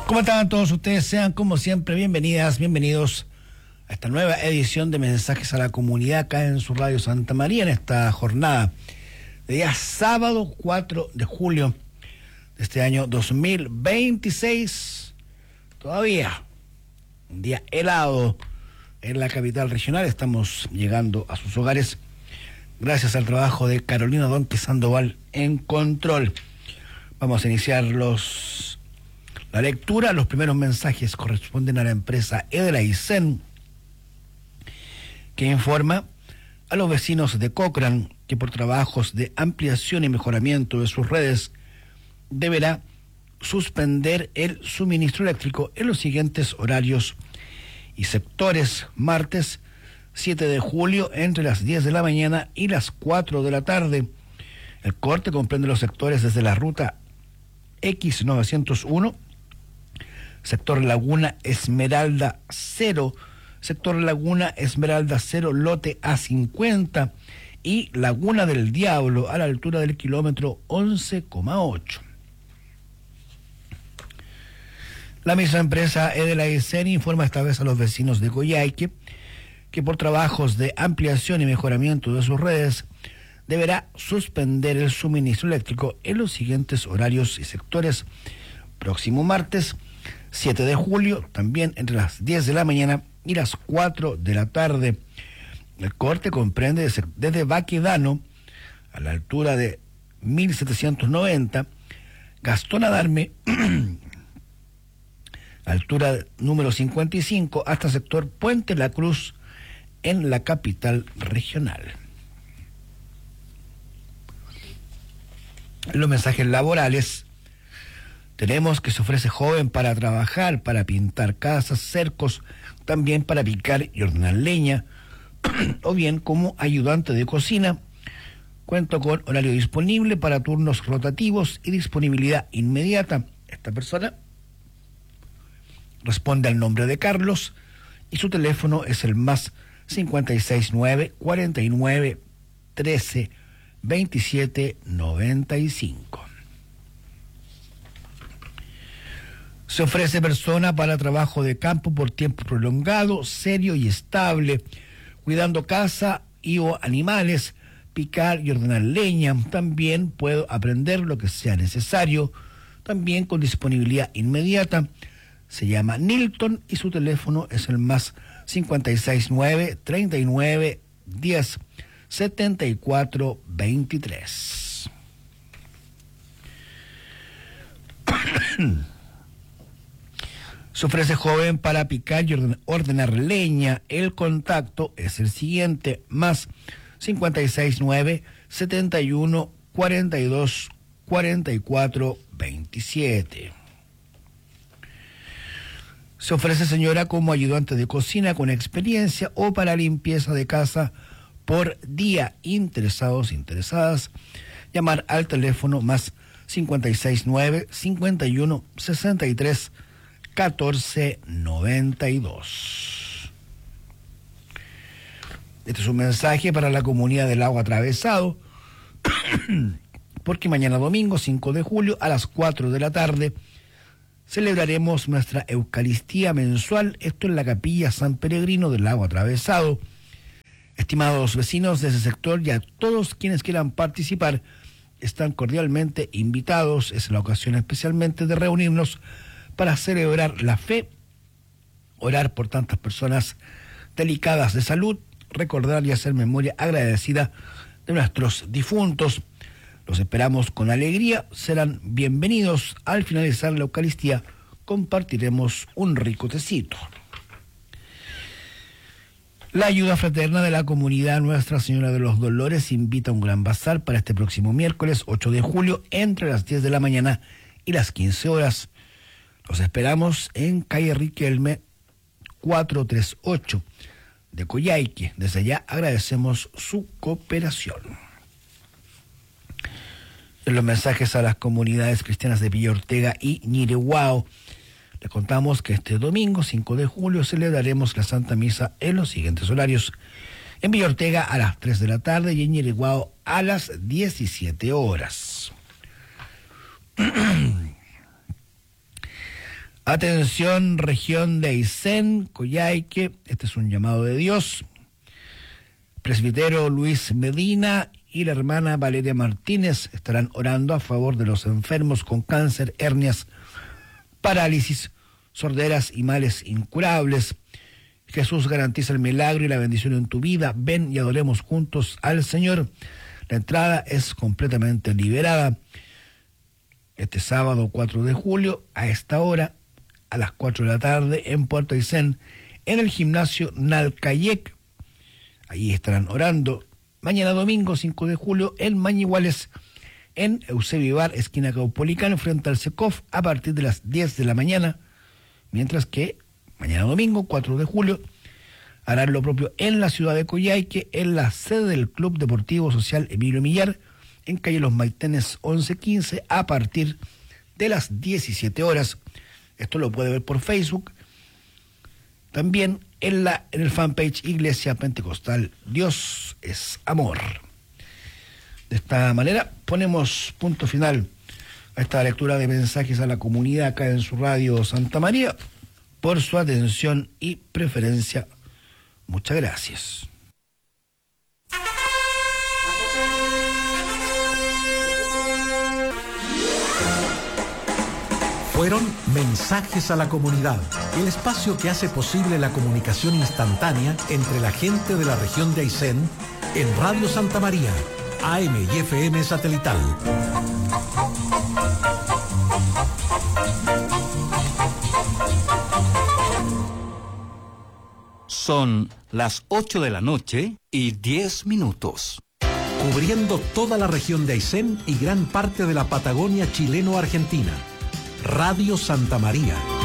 ¿Cómo están todos ustedes? Sean como siempre bienvenidas, bienvenidos a esta nueva edición de Mensajes a la Comunidad acá en su Radio Santa María en esta jornada de día sábado 4 de julio de este año 2026. Todavía un día helado en la capital regional. Estamos llegando a sus hogares gracias al trabajo de Carolina Donque Sandoval en control. Vamos a iniciar la lectura. Los primeros mensajes corresponden a la empresa Edelaisen, que informa a los vecinos de Cochrane que por trabajos de ampliación y mejoramiento de sus redes deberá suspender el suministro eléctrico en los siguientes horarios y sectores: martes 7 de julio entre las 10 de la mañana y las 4 de la tarde. El corte comprende los sectores desde la ruta X901, sector Laguna Esmeralda 0, sector Laguna Esmeralda 0, lote A50 y Laguna del Diablo a la altura del kilómetro 11,8. La misma empresa Edelaisen informa esta vez a los vecinos de Coyhaique que por trabajos de ampliación y mejoramiento de sus redes deberá suspender el suministro eléctrico en los siguientes horarios y sectores: próximo martes 7 de julio, también entre las 10 de la mañana y las 4 de la tarde. El corte comprende desde Baquedano, a la altura de 1790, Gastón Adarme, altura número 55, hasta sector Puente La Cruz, en la capital regional. En los mensajes laborales tenemos que se ofrece joven para trabajar, para pintar casas, cercos, también para picar y ordenar leña, o bien como ayudante de cocina. Cuento con horario disponible para turnos rotativos y disponibilidad inmediata. Esta persona responde al nombre de Carlos y su teléfono es el más 569 49 13 27 95. Se ofrece persona para trabajo de campo por tiempo prolongado, serio y estable, cuidando casa y o animales, picar y ordenar leña. También puedo aprender lo que sea necesario, también con disponibilidad inmediata. Se llama Nilton y su teléfono es el más 569 39 10 74 23. Se ofrece joven para picar y ordenar leña. El contacto es el siguiente: más 569 71 42 44 27. Se ofrece señora como ayudante de cocina con experiencia o para limpieza de casa por día. Interesados, interesadas, llamar al teléfono más 569 51 63 14 92. Este es un mensaje para la comunidad del Lago Atravesado, porque mañana domingo 5 de julio a las 4 de la tarde celebraremos nuestra Eucaristía mensual, esto en la Capilla San Peregrino del Lago Atravesado. Estimados vecinos de ese sector y a todos quienes quieran participar, están cordialmente invitados. Es la ocasión especialmente de reunirnos para celebrar la fe, orar por tantas personas delicadas de salud, recordar y hacer memoria agradecida de nuestros difuntos. Los esperamos con alegría, serán bienvenidos. Al finalizar la Eucaristía compartiremos un rico tecito. La ayuda fraterna de la comunidad Nuestra Señora de los Dolores invita a un gran bazar para este próximo miércoles 8 de julio entre las 10 de la mañana y las 15 horas. Los esperamos en calle Riquelme 438 de Coyhaique. Desde allá agradecemos su cooperación. En los mensajes a las comunidades cristianas de Villa Ortega y Ñireguao, le contamos que este domingo 5 de julio celebraremos la Santa Misa en los siguientes horarios: en Villa Ortega a las 3 de la tarde y en Ñireguao a las 17 horas. Atención, región de Aysén, Coyhaique, este es un llamado de Dios. Presbítero Luis Medina y la hermana Valeria Martínez estarán orando a favor de los enfermos con cáncer, hernias, parálisis, sorderas y males incurables. Jesús garantiza el milagro y la bendición en tu vida. Ven y adoremos juntos al Señor. La entrada es completamente liberada. Este sábado 4 de julio, a esta hora, a las 4 de la tarde, en Puerto Aysén, en el gimnasio Nalcayec. Allí estarán orando. Mañana domingo 5 de julio, en Mañiguales, en Eusebio Ibar, esquina Caupolicán, frente al Secof, a partir de las 10 de la mañana. Mientras que mañana domingo 4 de julio harán lo propio en la ciudad de Coyhaique, en la sede del Club Deportivo Social Emilio Millar, en calle Los Maitenes 1115, a partir de las 17 horas. Esto lo puede ver por Facebook. También en el fanpage Iglesia Pentecostal Dios es Amor. De esta manera ponemos punto final a esta lectura de mensajes a la comunidad acá en su radio Santa María. Por su atención y preferencia, muchas gracias. Fueron Mensajes a la Comunidad, el espacio que hace posible la comunicación instantánea entre la gente de la región de Aysén en Radio Santa María, AM y FM satelital. Son las 8 de la noche y 10 minutos. Cubriendo toda la región de Aysén y gran parte de la Patagonia chileno-argentina. Radio Santa María.